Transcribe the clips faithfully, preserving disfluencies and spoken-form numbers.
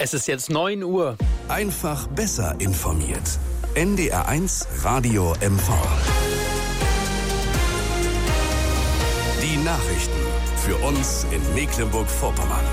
Es ist jetzt neun Uhr. Einfach besser informiert. N D R eins Radio M V. Die Nachrichten für uns in Mecklenburg-Vorpommern.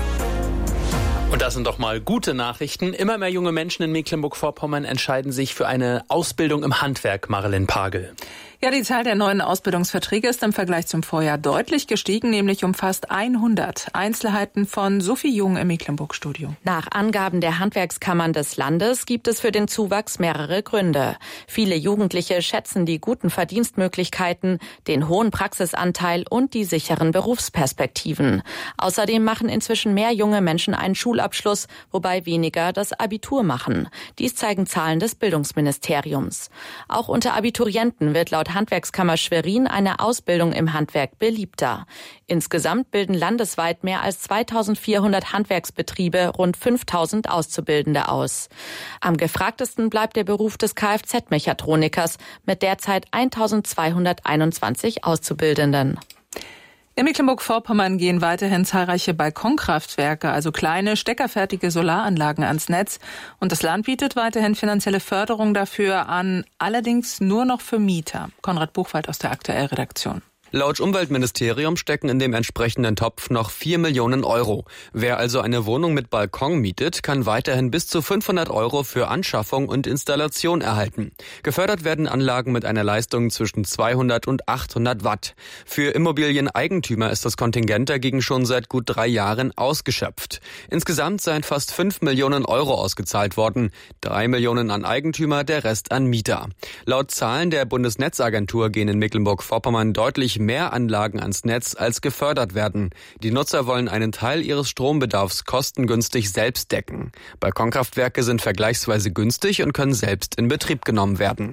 Und das sind doch mal gute Nachrichten. Immer mehr junge Menschen in Mecklenburg-Vorpommern entscheiden sich für eine Ausbildung im Handwerk, Marilyn Pagel. Ja, die Zahl der neuen Ausbildungsverträge ist im Vergleich zum Vorjahr deutlich gestiegen, nämlich um fast hundert. Einzelheiten von Sophie Jung im Mecklenburg-Studio. Nach Angaben der Handwerkskammern des Landes gibt es für den Zuwachs mehrere Gründe. Viele Jugendliche schätzen die guten Verdienstmöglichkeiten, den hohen Praxisanteil und die sicheren Berufsperspektiven. Außerdem machen inzwischen mehr junge Menschen einen Schulabschluss, wobei weniger das Abitur machen. Dies zeigen Zahlen des Bildungsministeriums. Auch unter Abiturienten wird laut Handwerkskammer Schwerin eine Ausbildung im Handwerk beliebter. Insgesamt bilden landesweit mehr als zweitausendvierhundert Handwerksbetriebe rund fünftausend Auszubildende aus. Am gefragtesten bleibt der Beruf des Kfz-Mechatronikers mit derzeit eintausendzweihunderteinundzwanzig Auszubildenden. In Mecklenburg-Vorpommern gehen weiterhin zahlreiche Balkonkraftwerke, also kleine, steckerfertige Solaranlagen ans Netz. Und das Land bietet weiterhin finanzielle Förderung dafür an, allerdings nur noch für Mieter. Konrad Buchwald aus der Aktuell-Redaktion. Laut Umweltministerium stecken in dem entsprechenden Topf noch vier Millionen Euro. Wer also eine Wohnung mit Balkon mietet, kann weiterhin bis zu fünfhundert Euro für Anschaffung und Installation erhalten. Gefördert werden Anlagen mit einer Leistung zwischen zweihundert und achthundert Watt. Für Immobilieneigentümer ist das Kontingent dagegen schon seit gut drei Jahren ausgeschöpft. Insgesamt seien fast fünf Millionen Euro ausgezahlt worden. Drei Millionen an Eigentümer, der Rest an Mieter. Laut Zahlen der Bundesnetzagentur gehen in Mecklenburg-Vorpommern deutlich mehr Anlagen ans Netz, als gefördert werden. Die Nutzer wollen einen Teil ihres Strombedarfs kostengünstig selbst decken. Balkonkraftwerke sind vergleichsweise günstig und können selbst in Betrieb genommen werden.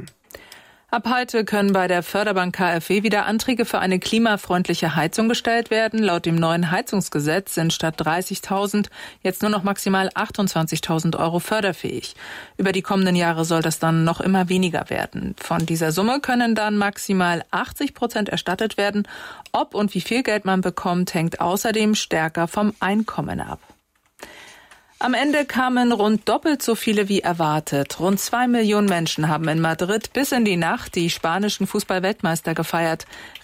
Ab heute können bei der Förderbank K f W wieder Anträge für eine klimafreundliche Heizung gestellt werden. Laut dem neuen Heizungsgesetz sind statt dreißigtausend jetzt nur noch maximal achtundzwanzigtausend Euro förderfähig. Über die kommenden Jahre soll das dann noch immer weniger werden. Von dieser Summe können dann maximal achtzig Prozent erstattet werden. Ob und wie viel Geld man bekommt, hängt außerdem stärker vom Einkommen ab. Am Ende kamen rund doppelt so viele wie erwartet. Rund zwei Millionen Menschen haben in Madrid bis in die Nacht die spanischen Fußball-Weltmeister gefeiert.